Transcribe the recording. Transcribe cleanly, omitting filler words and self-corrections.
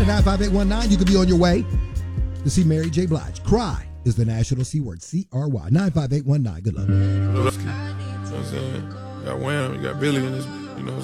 at 95819. You can be on your way to see Mary J. Blige. Cry is the national C word. C-R-Y. 95819. Good luck. You know what I'm saying? You got Wham, you got Billy in this. You know